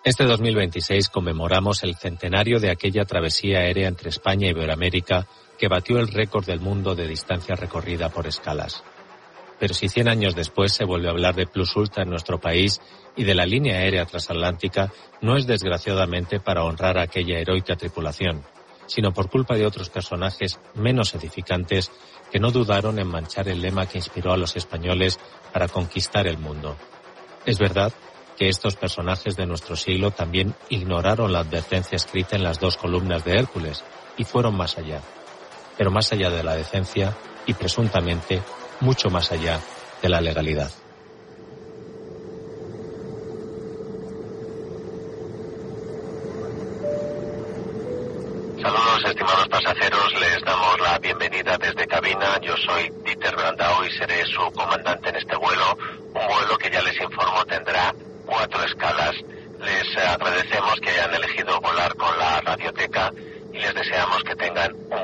Este 2026 conmemoramos el centenario de aquella travesía aérea entre España y Iberoamérica que batió el récord del mundo de distancia recorrida por escalas. Pero si 100 años después se vuelve a hablar de Plus Ultra en nuestro país y de la línea aérea transatlántica, no es desgraciadamente para honrar a aquella heroica tripulación, sino por culpa de otros personajes menos edificantes que no dudaron en manchar el lema que inspiró a los españoles para conquistar el mundo. Es verdad que estos personajes de nuestro siglo también ignoraron la advertencia escrita en las 2 columnas de Hércules y fueron más allá. Pero más allá de la decencia y presuntamente mucho más allá de la legalidad. Saludos, estimados pasajeros, les damos la bienvenida desde cabina. Yo soy Dieter Brandau y seré su comandante en este vuelo, un vuelo que ya les informo tendrá 4 escalas. Les agradecemos que hayan elegido volar con la radioteca y les deseamos que tengan un